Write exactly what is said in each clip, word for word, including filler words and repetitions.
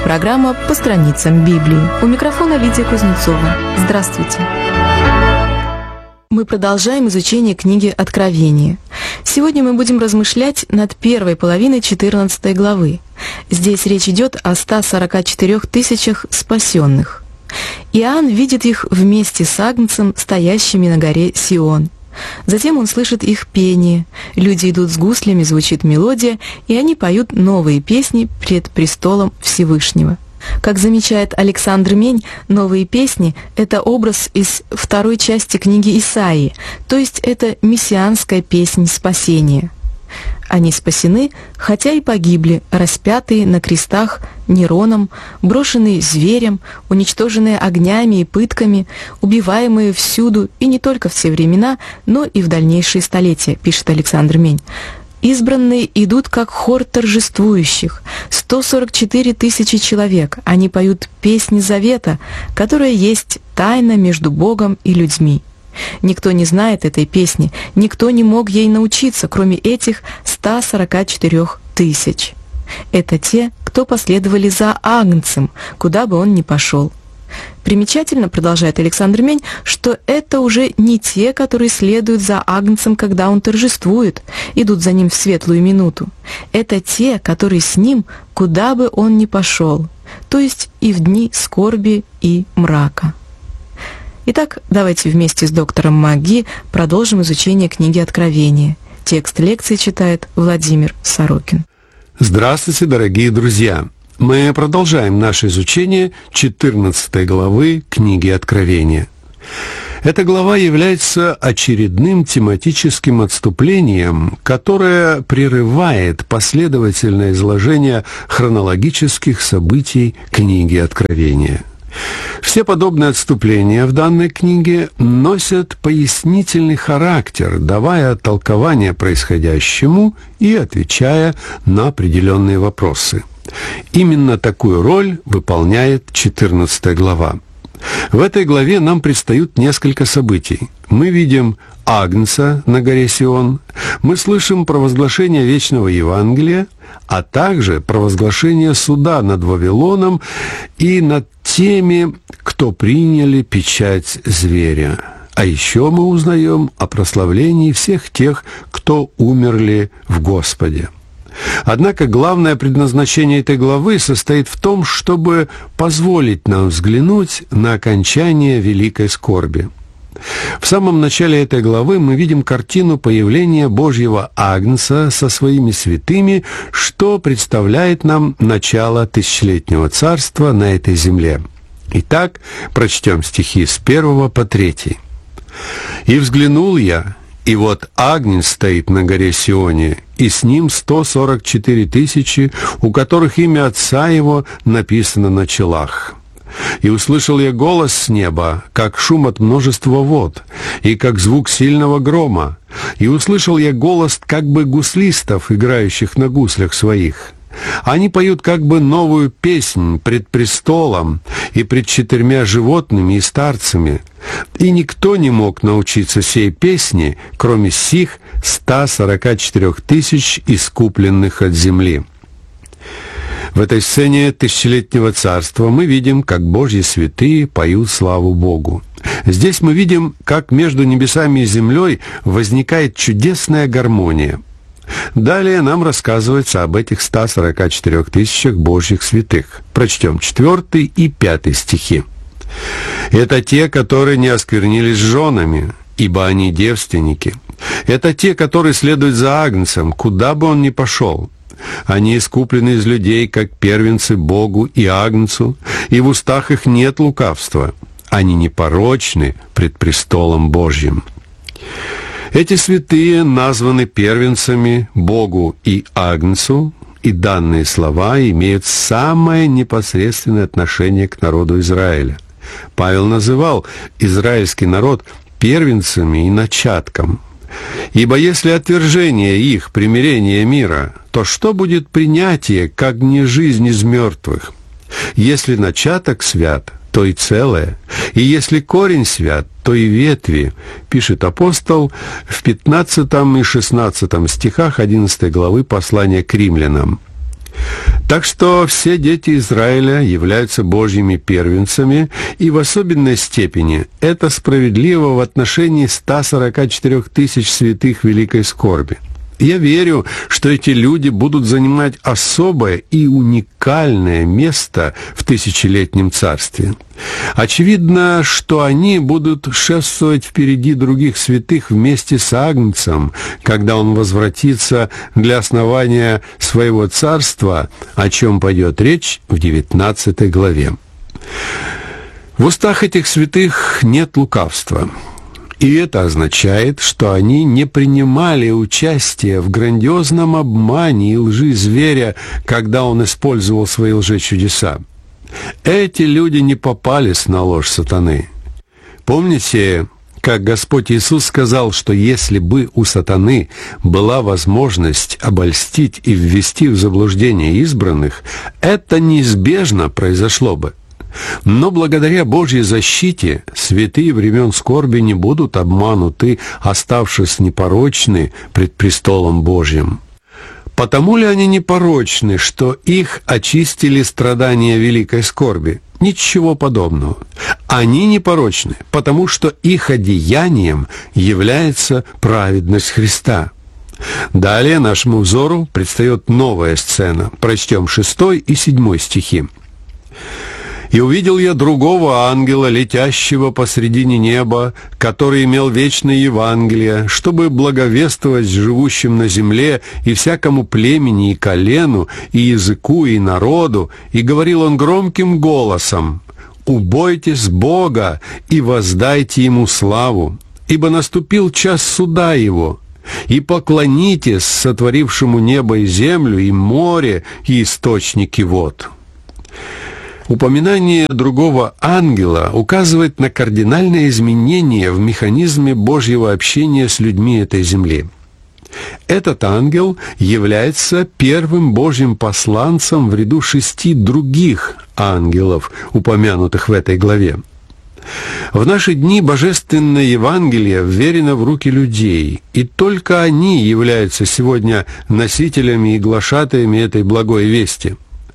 Программа «По страницам Библии». У микрофона Лидия Кузнецова. Здравствуйте. Мы продолжаем изучение книги Откровения. Сегодня мы будем размышлять над первой половиной четырнадцатой главы. Здесь речь идет о ста сорока четырёх тысячах спасенных. Иоанн видит их вместе с Агнцем, стоящими на горе Сион. Затем он слышит их пение. Люди идут с гуслями, звучит мелодия, и они поют новые песни пред престолом Всевышнего. Как замечает Александр Мень, новые песни — это образ из второй части книги Исаии, то есть это мессианская песнь спасения. Они спасены, хотя и погибли, распятые на крестах Нероном, брошенные зверем, уничтоженные огнями и пытками, убиваемые всюду и не только в те времена, но и в дальнейшие столетия, пишет Александр Мень. Избранные идут как хор торжествующих, сто сорок четыре тысячи человек. Они поют песни завета, которая есть тайна между Богом и людьми. Никто не знает этой песни, никто не мог ей научиться, кроме этих ста сорока четырёх тысяч. Это те, кто последовали за Агнцем, куда бы он ни пошел. Примечательно, продолжает Александр Мень, что это уже не те, которые следуют за Агнцем, когда он торжествует, идут за ним в светлую минуту. Это те, которые с ним, куда бы он ни пошел, то есть и в дни скорби и мрака. Итак, давайте вместе с доктором Маги продолжим изучение книги Откровения. Текст лекции читает Владимир Сорокин. Здравствуйте, дорогие друзья! Мы продолжаем наше изучение четырнадцатой главы книги Откровения. Эта глава является очередным тематическим отступлением, которое прерывает последовательное изложение хронологических событий книги Откровения. Все подобные отступления в данной книге носят пояснительный характер, давая толкование происходящему и отвечая на определенные вопросы. Именно такую роль выполняет четырнадцатая глава. В этой главе нам предстают несколько событий. Мы видим Агнца на горе Сион, мы слышим провозглашение вечного Евангелия, а также провозглашение суда над Вавилоном и над теми, кто приняли печать зверя. А еще мы узнаем о прославлении всех тех, кто умерли в Господе. Однако главное предназначение этой главы состоит в том, чтобы позволить нам взглянуть на окончание великой скорби. В самом начале этой главы мы видим картину появления Божьего Агнца со своими святыми, что представляет нам начало тысячелетнего царства на этой земле. Итак, прочтем стихи с первого по третий. «И взглянул я, и вот Агнец стоит на горе Сионе, и с ним сто сорок четыре тысячи, у которых имя Отца Его написано на челах. И услышал я голос с неба, как шум от множества вод, и как звук сильного грома. И услышал я голос как бы гуслистов, играющих на гуслях своих. Они поют как бы новую песнь пред престолом и пред четырьмя животными и старцами. И никто не мог научиться сей песни, кроме сих ста сорока четырёх тысяч искупленных от земли». В этой сцене тысячелетнего царства мы видим, как Божьи святые поют славу Богу. Здесь мы видим, как между небесами и землей возникает чудесная гармония. Далее нам рассказывается об этих ста сорока четырёх тысячах Божьих святых. Прочтем четвертый и пятый стихи. «Это те, которые не осквернились женами, ибо они девственники. Это те, которые следуют за Агнцем, куда бы он ни пошел. Они искуплены из людей, как первенцы Богу и Агнцу, и в устах их нет лукавства. Они непорочны пред престолом Божьим». Эти святые названы первенцами Богу и Агнцу, и данные слова имеют самое непосредственное отношение к народу Израиля. Павел называл израильский народ первенцами и начатком. Ибо если отвержение их примирение мира, то что будет принятие, как не жизнь из мертвых? Если начаток свят, то и целое, и если корень свят, то и ветви, пишет апостол в пятнадцатом и шестнадцатом стихах одиннадцатой главы послания к римлянам. Так что все дети Израиля являются Божьими первенцами, и в особенной степени это справедливо в отношении ста сорока четырёх тысяч святых великой скорби. Я верю, что эти люди будут занимать особое и уникальное место в тысячелетнем царстве. Очевидно, что они будут шествовать впереди других святых вместе с Агнцем, когда он возвратится для основания своего царства, о чем пойдет речь в девятнадцатой главе. В устах этих святых нет лукавства. И это означает, что они не принимали участия в грандиозном обмане и лжи зверя, когда он использовал свои лжечудеса. Эти люди не попались на ложь сатаны. Помните, как Господь Иисус сказал, что если бы у сатаны была возможность обольстить и ввести в заблуждение избранных, это неизбежно произошло бы. Но благодаря Божьей защите святые времен скорби не будут обмануты, оставшись непорочны пред престолом Божьим. Потому ли они непорочны, что их очистили страдания великой скорби? Ничего подобного. Они непорочны, потому что их одеянием является праведность Христа. Далее нашему взору предстает новая сцена. Прочтем шестой и седьмой стихи. «И увидел я другого ангела, летящего посредине неба, который имел вечное Евангелие, чтобы благовествовать живущим на земле и всякому племени и колену, и языку, и народу, и говорил он громким голосом: «Убойтесь Бога и воздайте Ему славу, ибо наступил час суда Его, и поклонитесь сотворившему небо и землю, и море, и источники вод». Упоминание другого ангела указывает на кардинальное изменение в механизме Божьего общения с людьми этой земли. Этот ангел является первым Божьим посланцем в ряду шести других ангелов, упомянутых в этой главе. В наши дни Божественное Евангелие вверено в руки людей, и только они являются сегодня носителями и глашатаями этой благой вести.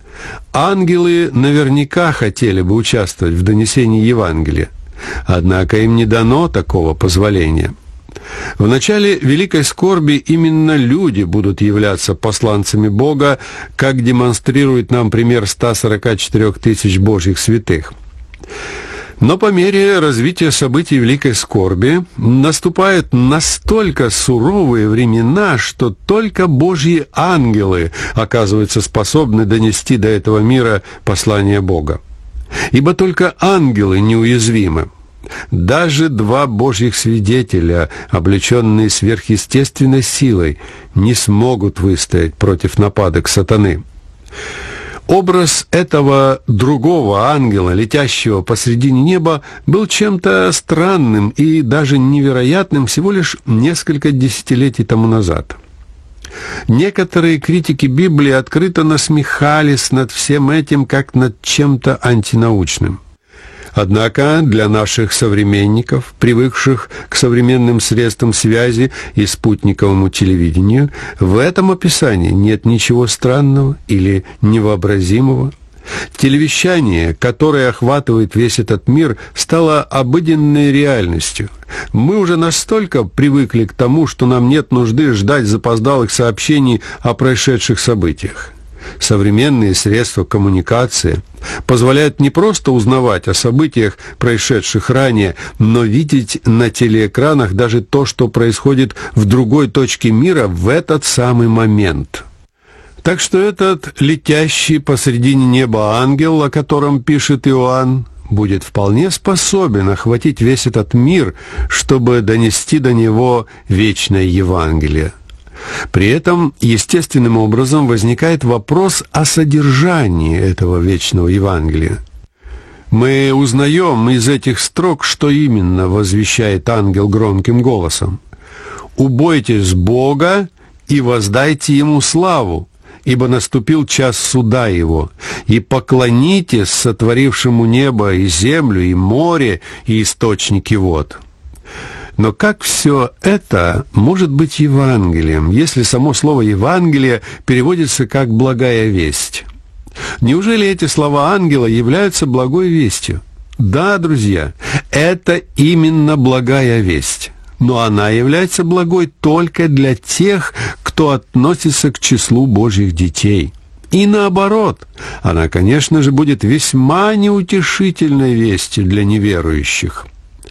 Ангелы наверняка хотели бы участвовать в донесении Евангелия, однако им не дано такого позволения. В начале великой скорби именно люди будут являться посланцами Бога, как демонстрирует нам пример ста сорока четырёх тысяч Божьих святых. Но по мере развития событий великой скорби наступают настолько суровые времена, что только Божьи ангелы оказываются способны донести до этого мира послание Бога. Ибо только ангелы неуязвимы. Даже два Божьих свидетеля, облеченные сверхъестественной силой, не смогут выстоять против нападок сатаны. Образ этого другого ангела, летящего посредине неба, был чем-то странным и даже невероятным всего лишь несколько десятилетий тому назад. Некоторые критики Библии открыто насмехались над всем этим, как над чем-то антинаучным. Однако для наших современников, привыкших к современным средствам связи и спутниковому телевидению, в этом описании нет ничего странного или невообразимого. Телевещание, которое охватывает весь этот мир, стало обыденной реальностью. Мы уже настолько привыкли к тому, что нам нет нужды ждать запоздалых сообщений о происшедших событиях. Современные средства коммуникации позволяют не просто узнавать о событиях, происшедших ранее, но видеть на телеэкранах даже то, что происходит в другой точке мира в этот самый момент. Так что этот летящий посредине неба ангел, о котором пишет Иоанн, будет вполне способен охватить весь этот мир, чтобы донести до него вечное Евангелие. При этом естественным образом возникает вопрос о содержании этого вечного Евангелия. Мы узнаем из этих строк, что именно возвещает ангел громким голосом: «Убойтесь Бога и воздайте Ему славу, ибо наступил час суда Его, и поклонитесь сотворившему небо и землю, и море, и источники вод». Но как все это может быть Евангелием, если само слово «Евангелие» переводится как «благая весть»? Неужели эти слова ангела являются благой вестью? Да, друзья, это именно благая весть. Но она является благой только для тех, кто относится к числу Божьих детей. И наоборот, она, конечно же, будет весьма неутешительной вестью для неверующих.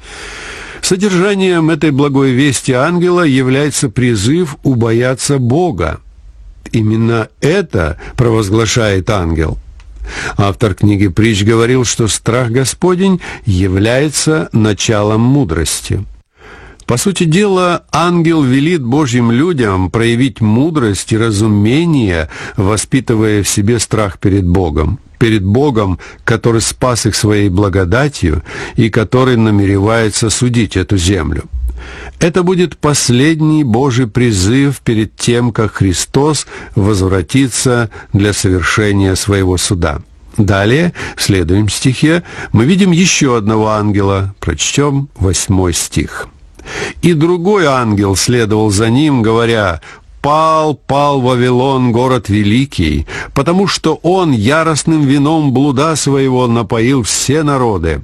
Содержанием этой благой вести ангела является призыв убояться Бога. Именно это провозглашает ангел. Автор книги «Притч» говорил, что страх Господень является началом мудрости. По сути дела, ангел велит Божьим людям проявить мудрость и разумение, воспитывая в себе страх перед Богом. Перед Богом, который спас их своей благодатью и который намеревается судить эту землю. Это будет последний Божий призыв перед тем, как Христос возвратится для совершения своего суда. Далее, в следующем стихе, мы видим еще одного ангела. Прочтем восьмой стих. «И другой ангел следовал за ним, говоря: «Пал, пал Вавилон, город великий, потому что он яростным вином блуда своего напоил все народы».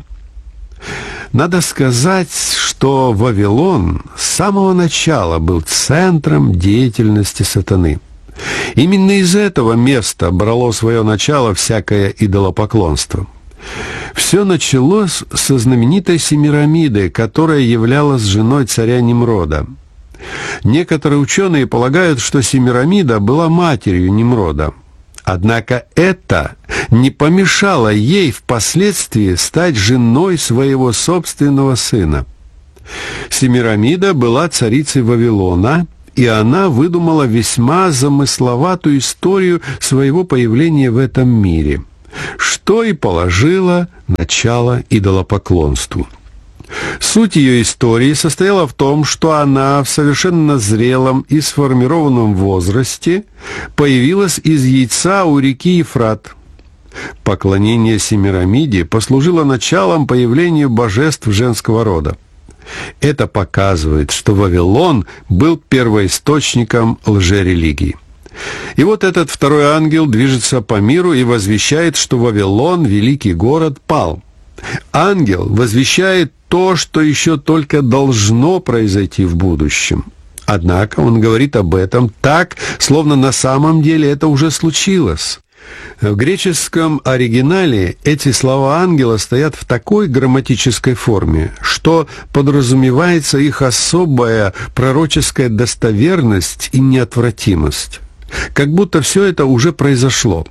Надо сказать, что Вавилон с самого начала был центром деятельности сатаны. Именно из этого места брало свое начало всякое идолопоклонство. Все началось со знаменитой Семирамиды, которая являлась женой царя Немрода. Некоторые ученые полагают, что Семирамида была матерью Немрода. Однако это не помешало ей впоследствии стать женой своего собственного сына. Семирамида была царицей Вавилона, и она выдумала весьма замысловатую историю своего появления в этом мире, что и положило начало идолопоклонству. Суть ее истории состояла в том, что она в совершенно зрелом и сформированном возрасте появилась из яйца у реки Ефрат. Поклонение Семирамиде послужило началом появлению божеств женского рода. Это показывает, что Вавилон был первоисточником лжерелигии. И вот этот второй ангел движется по миру и возвещает, что Вавилон, великий город, пал. Ангел возвещает то, что еще только должно произойти в будущем. Однако он говорит об этом так, словно на самом деле это уже случилось. В греческом оригинале эти слова ангела стоят в такой грамматической форме, что подразумевается их особая пророческая достоверность и неотвратимость. Как будто все это уже произошло.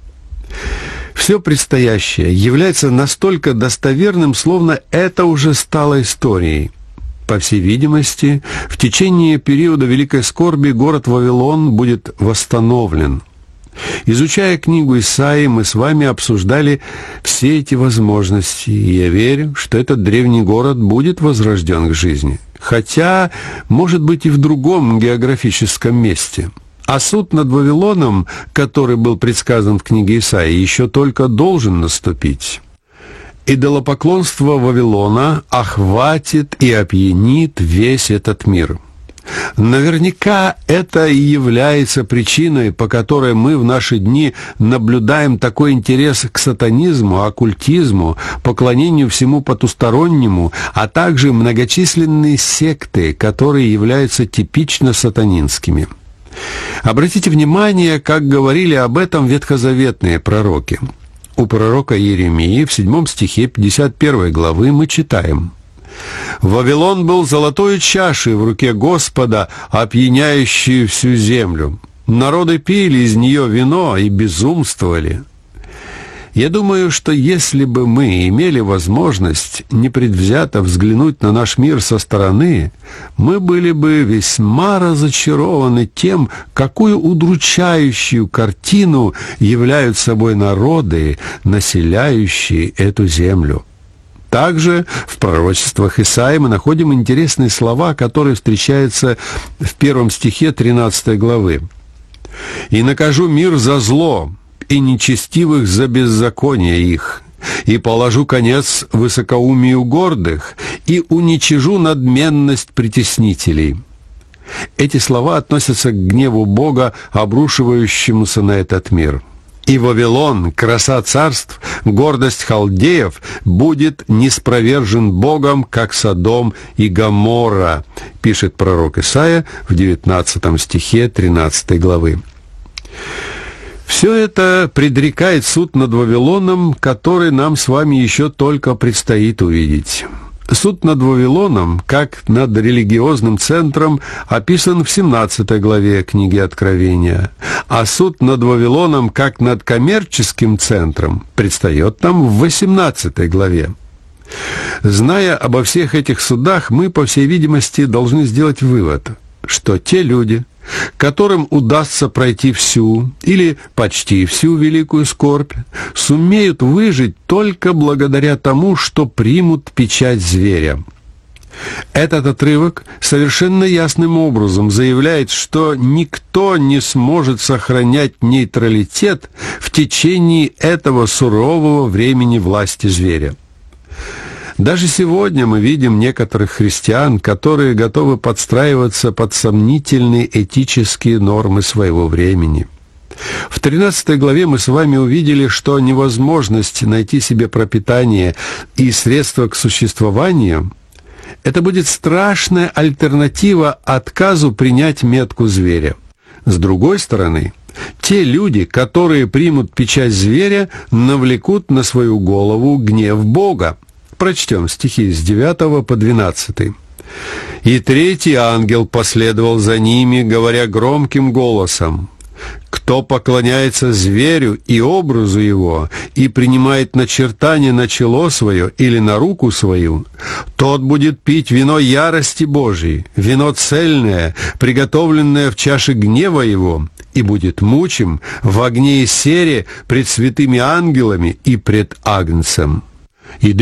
Все предстоящее является настолько достоверным, словно это уже стало историей. По всей видимости, в течение периода Великой Скорби город Вавилон будет восстановлен. Изучая книгу Исаии, мы с вами обсуждали все эти возможности, и я верю, что этот древний город будет возрожден к жизни, хотя, может быть, и в другом географическом месте. А суд над Вавилоном, который был предсказан в книге Исаии, еще только должен наступить. Идолопоклонство Вавилона охватит и опьянит весь этот мир. Наверняка это и является причиной, по которой мы в наши дни наблюдаем такой интерес к сатанизму, оккультизму, поклонению всему потустороннему, а также многочисленные секты, которые являются типично сатанинскими. Обратите внимание, как говорили об этом ветхозаветные пророки. У пророка Иеремии в седьмом стихе пятьдесят первой главы мы читаем: «Вавилон был золотой чашей в руке Господа, опьяняющей всю землю. Народы пили из нее вино и безумствовали». Я думаю, что если бы мы имели возможность непредвзято взглянуть на наш мир со стороны, мы были бы весьма разочарованы тем, какую удручающую картину являют собой народы, населяющие эту землю. Также в пророчествах Исаии мы находим интересные слова, которые встречаются в первом стихе тринадцатой главы. «И накажу мир за зло, и нечестивых за беззаконие их, и положу конец высокоумию гордых, и уничижу надменность притеснителей». Эти слова относятся к гневу Бога, обрушивающемуся на этот мир. «И Вавилон, краса царств, гордость халдеев, будет ниспровержен Богом, как Содом и Гоморра», пишет пророк Исаия в девятнадцатом стихе тринадцатой главы. Все это предрекает суд над Вавилоном, который нам с вами еще только предстоит увидеть. Суд над Вавилоном, как над религиозным центром, описан в семнадцатой главе книги Откровения, а суд над Вавилоном, как над коммерческим центром, предстает нам в восемнадцатой главе. Зная обо всех этих судах, мы, по всей видимости, должны сделать вывод, что те люди, которым удастся пройти всю или почти всю великую скорбь, сумеют выжить только благодаря тому, что примут печать зверя. Этот отрывок совершенно ясным образом заявляет, что никто не сможет сохранять нейтралитет в течение этого сурового времени власти зверя. Даже сегодня мы видим некоторых христиан, которые готовы подстраиваться под сомнительные этические нормы своего времени. В тринадцатой главе мы с вами увидели, что невозможность найти себе пропитание и средства к существованию – это будет страшная альтернатива отказу принять метку зверя. С другой стороны, те люди, которые примут печать зверя, навлекут на свою голову гнев Бога. Прочтем стихи с девятого по двенадцатый. «И третий ангел последовал за ними, говоря громким голосом: кто поклоняется зверю и образу его, и принимает начертание на чело свое или на руку свою, тот будет пить вино ярости Божией, вино цельное, приготовленное в чаше гнева его, и будет мучим в огне и сере пред святыми ангелами и пред Агнцем. И